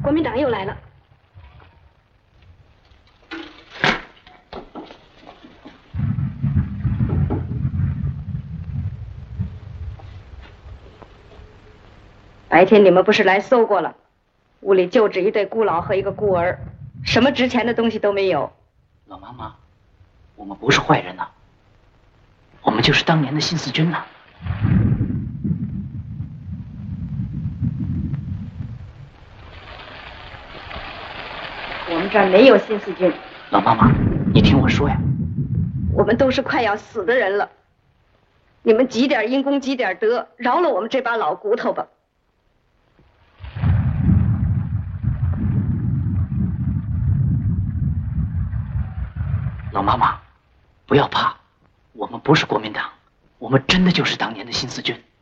国民党又来了。白天你们不是来搜过了？屋里就只一对孤老和一个孤儿，什么值钱的东西都没有。 老妈妈，我们不是坏人呐，我们就是当年的新四军呐。 我们这儿没有新四军。 老妈妈，你听我说呀， 我们都是快要死的人了，你们积点因功积点德，饶了我们这把老骨头吧。 老妈妈，不要怕，我们不是国民党，我们真的就是当年的新四军。